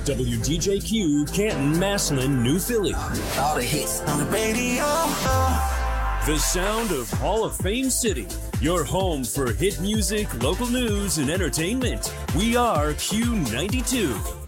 WDJQ, Canton, Massillon, New Philly. All the hits on the radio. The sound of Hall of Fame City. Your home for hit music, local news, and entertainment. We are Q92.